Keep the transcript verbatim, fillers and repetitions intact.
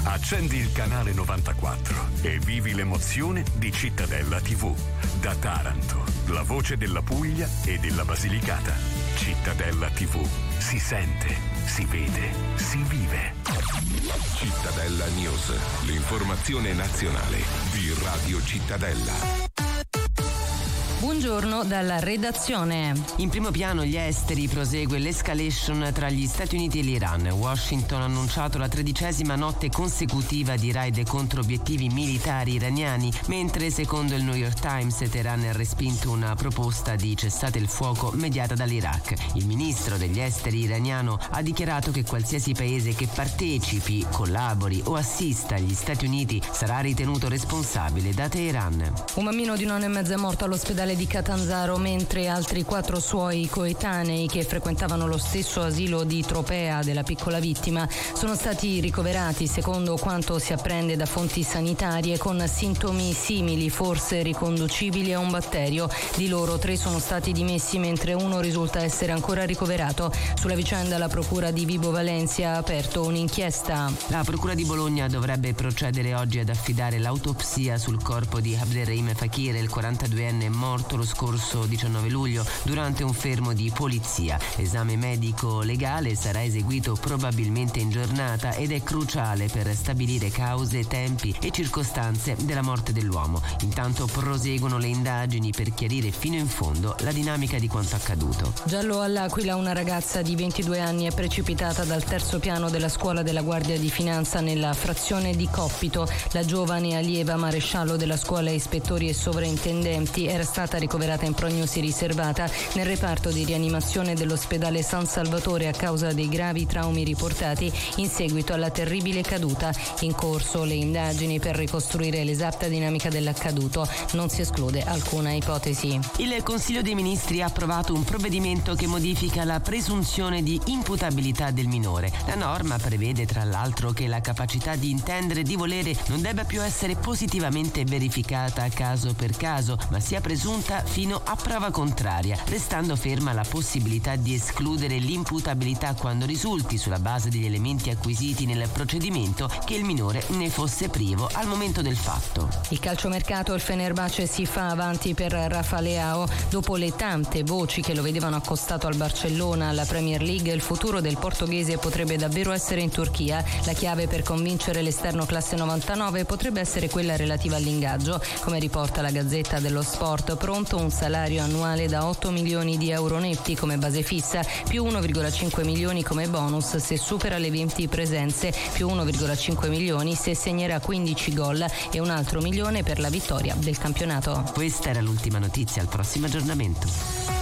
Accendi il canale novantaquattro e vivi l'emozione di Cittadella tivù. Da Taranto, la voce della Puglia e della Basilicata. Cittadella tivù. Si sente, si vede, si vive. Cittadella News, l'informazione nazionale di Radio Cittadella. Buongiorno dalla redazione. In primo piano gli esteri, prosegue l'escalation tra gli Stati Uniti e l'Iran. Washington ha annunciato la tredicesima notte consecutiva di raid contro obiettivi militari iraniani, mentre secondo il New York Times Teheran ha respinto una proposta di cessate il fuoco mediata dall'Iraq. Il ministro degli esteri iraniano ha dichiarato che qualsiasi paese che partecipi, collabori o assista agli Stati Uniti sarà ritenuto responsabile da Teheran. Un bambino di un anno e mezzo è morto all'ospedale di Catanzaro, mentre altri quattro suoi coetanei che frequentavano lo stesso asilo di Tropea della piccola vittima sono stati ricoverati, secondo quanto si apprende da fonti sanitarie, con sintomi simili, forse riconducibili a un batterio. Di loro tre sono stati dimessi, mentre uno risulta essere ancora ricoverato. Sulla vicenda la procura di Vibo Valentia ha aperto un'inchiesta. La procura di Bologna dovrebbe procedere oggi ad affidare l'autopsia sul corpo di Abderrahim Fakir, il quarantaduenne morto lo scorso diciannove luglio durante un fermo di polizia. L'esame medico legale sarà eseguito probabilmente in giornata ed è cruciale per stabilire cause, tempi e circostanze della morte dell'uomo. Intanto proseguono le indagini per chiarire fino in fondo la dinamica di quanto accaduto. Giallo all'Aquila, una ragazza di ventidue anni è precipitata dal terzo piano della scuola della Guardia di Finanza nella frazione di Coppito. La giovane allieva maresciallo della scuola, ispettori e sovrintendenti, era stata ricoverata in prognosi riservata nel reparto di rianimazione dell'ospedale San Salvatore a causa dei gravi traumi riportati in seguito alla terribile caduta. In corso le indagini per ricostruire l'esatta dinamica dell'accaduto. Non si esclude alcuna ipotesi. Il Consiglio dei Ministri ha approvato un provvedimento che modifica la presunzione di imputabilità del minore. La norma prevede tra l'altro che la capacità di intendere e di volere non debba più essere positivamente verificata caso per caso, ma sia presunta fino a prova contraria, restando ferma la possibilità di escludere l'imputabilità quando risulti, sulla base degli elementi acquisiti nel procedimento, che il minore ne fosse privo al momento del fatto. Il calciomercato, il Fenerbahce si fa avanti per Rafa Leao. Dopo le tante voci che lo vedevano accostato al Barcellona, alla Premier League, il futuro del portoghese potrebbe davvero essere in Turchia. La chiave per convincere l'esterno classe novantanove potrebbe essere quella relativa all'ingaggio. Come riporta la Gazzetta dello Sport, pronto un salario annuale da otto milioni di euro netti come base fissa, più uno virgola cinque milioni come bonus se supera le venti presenze, più uno virgola cinque milioni se segnerà quindici gol e un altro milione per la vittoria del campionato. Questa era l'ultima notizia, al prossimo aggiornamento.